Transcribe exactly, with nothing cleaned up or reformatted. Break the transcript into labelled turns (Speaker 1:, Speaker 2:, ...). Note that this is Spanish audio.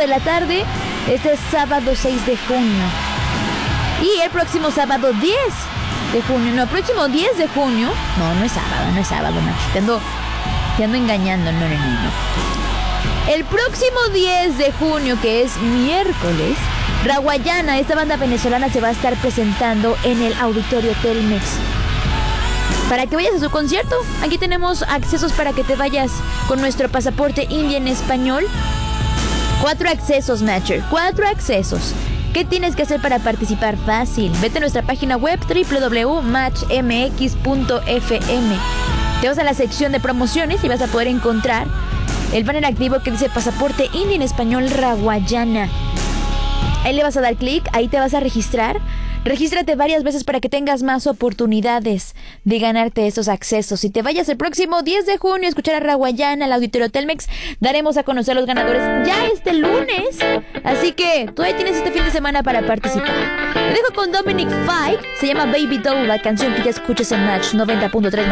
Speaker 1: de la tarde. Este es sábado seis de junio. Y el próximo sábado diez de junio. No, el próximo diez de junio. No, no es sábado, no es sábado, Nacho. Te ando, te ando engañando. No, no, no, no. El próximo diez de junio, que es miércoles, Rawayana, esta banda venezolana, se va a estar presentando en el Auditorio Telmex. Para que vayas a su concierto, aquí tenemos accesos para que te vayas con nuestro pasaporte indie en español. Cuatro accesos, Matcher, cuatro accesos. ¿Qué tienes que hacer para participar? Fácil. Vete a nuestra página web doble u doble u doble u punto match m x punto f m. Te vas a la sección de promociones y vas a poder encontrar el banner activo que dice pasaporte indie en español Rawayana. Ahí le vas a dar clic, ahí te vas a registrar. Regístrate varias veces para que tengas más oportunidades de ganarte estos accesos. Si te vayas el próximo diez de junio a escuchar a Rawayana al Auditorio Telmex, daremos a conocer a los ganadores ya este lunes. Así que todavía tienes este fin de semana para participar. Te dejo con Dominic Fike, se llama Baby Doll, la canción que ya escuchas en Match noventa punto tres.